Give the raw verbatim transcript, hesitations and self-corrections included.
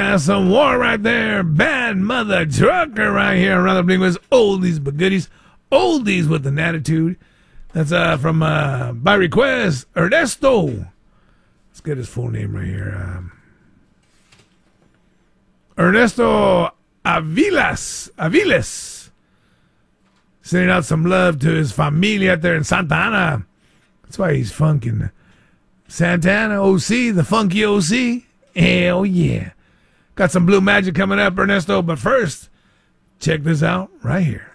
That's some war right there. Bad mother trucker right here on Rather Bling with oldies but goodies. Oldies with an attitude. That's uh, from, uh, by request, Ernesto. Let's get his full name right here. Um, Ernesto Avilas. Aviles. Sending out some love to his familia out there in Santa Ana. That's why he's funking. Santa Ana, O C, the funky O C. Hell yeah. Got some Blue Magic coming up, Ernesto. But first, check this out right here.